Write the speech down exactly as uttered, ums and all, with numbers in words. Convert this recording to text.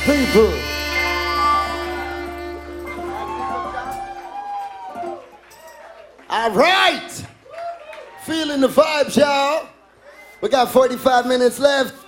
people. All right. Feeling the vibes, y'all. We got forty-five minutes left.